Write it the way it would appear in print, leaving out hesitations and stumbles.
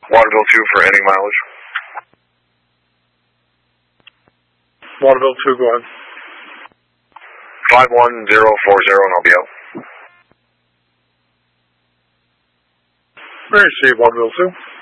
Waterville 2 for ending mileage. Waterville 2, go ahead. 51040 and I'll be out. Very safe, Waterville 2.